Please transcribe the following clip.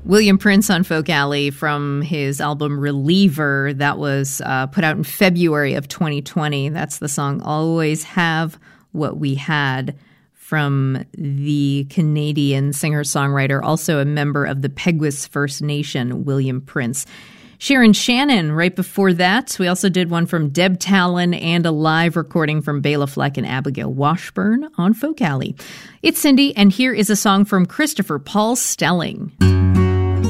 William Prince on Folk Alley from his album Reliever that was put out in February of 2020. That's the song Always Have What We Had from the Canadian singer-songwriter, also a member of the Peguis First Nation, William Prince. Sharon Shannon right before that. We also did one from Deb Talon and a live recording from Bela Fleck and Abigail Washburn on Folk Alley. It's Cindy, and here is a song from Christopher Paul Stelling.